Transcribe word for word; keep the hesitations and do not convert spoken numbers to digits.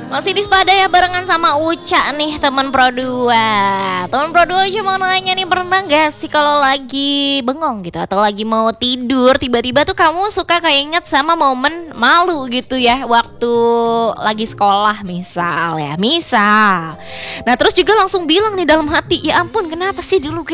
Masih di Spada ya barengan sama Uca nih teman Pro dua. Teman Pro dua cuma nanya nih, pernah gak sih kalau lagi bengong gitu atau lagi mau tidur tiba-tiba tuh kamu suka kayak inget sama momen malu gitu ya waktu lagi sekolah misal ya misal. Nah terus juga langsung bilang nih dalam hati, ya ampun kenapa sih dulu